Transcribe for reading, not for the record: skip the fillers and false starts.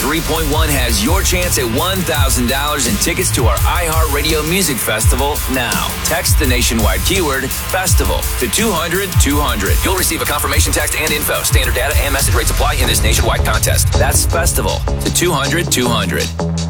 103.1 has your chance at $1,000 in tickets to our iHeartRadio Music Festival now. Text the nationwide keyword FESTIVAL to 200-200. You'll receive a confirmation text and info. Standard data and message rates apply in this nationwide contest. That's FESTIVAL to 200-200.